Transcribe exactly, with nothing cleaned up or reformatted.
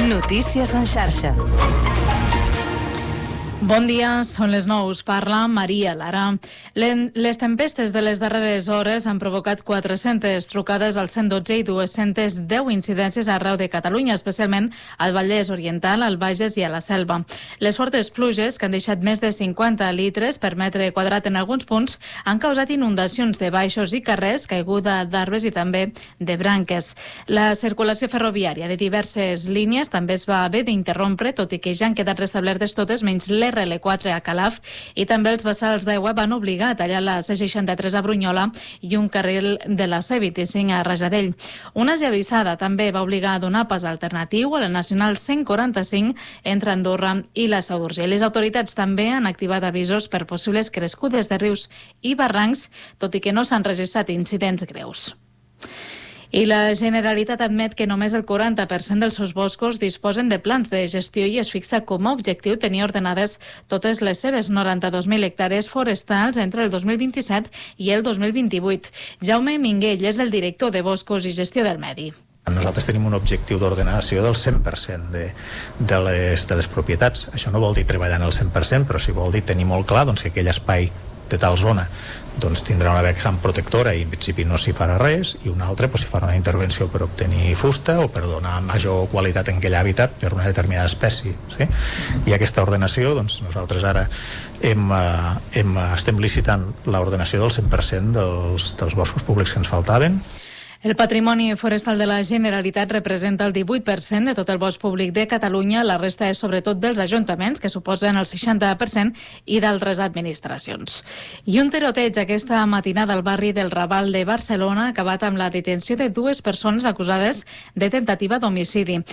Notícies en xarxa. Bon dia, són les nou. Us parla Maria Lara. Les tempestes de les darreres hores han provocat quatre-centes trucades al cent dotze i dues-centes deu incidències arreu de Catalunya, especialment al Vallès Oriental, al Bages i a la Selva. Les fortes pluges, que han deixat més de cinquanta litres per metre quadrat en alguns punts, han causat inundacions de baixos i carrers, caiguda d'arbres i també de branques. La circulació ferroviària de diverses línies també es va haver d'interrompre, tot i que ja han quedat restablertes totes, menys l'R L quatre a Calaf, i també els bassals d'aigua van obligar a tallar la C seixanta-tres a Brunyola i un carril de la C vint-i-cinc a Rajadell. Una esllavissada també va obligar a donar pas alternatiu a la Nacional cent quaranta-cinc entre Andorra i la Seu d'Urgell. Les autoritats també han activat avisos per possibles crescudes de rius i barrancs, tot i que no s'han registrat incidents greus. I la Generalitat admet que només el quaranta per cent dels seus boscos disposen de plans de gestió i es fixa com a objectiu tenir ordenades totes les seves noranta-dos mil hectàrees forestals entre el dos mil vint-i-set i el dos mil vint-i-vuit. Jaume Minguell és el director de Boscos i Gestió del Medi. Nosaltres tenim un objectiu d'ordenació del cent per cent de, de, les, de les propietats. Això no vol dir treballar en el cent per cent, però sí vol dir tenir molt clar doncs, que aquell espai de tal zona doncs, tindrà una vessant protectora i en principi no s'hi farà res, i una altra doncs, s'hi farà una intervenció per obtenir fusta o per donar major qualitat en aquell hàbitat per una determinada espècie. Sí? I aquesta ordenació, doncs, nosaltres ara hem, hem, estem licitant l'ordenació del cent per cent dels, dels boscos públics que ens faltaven. El patrimoni forestal de la Generalitat representa el divuit per cent de tot el bosc públic de Catalunya, la resta és sobretot dels ajuntaments, que suposen el seixanta per cent, i d'altres administracions. I un tiroteig aquesta matinada al barri del Raval de Barcelona ha acabat amb la detenció de dues persones acusades de tentativa d'homicidi.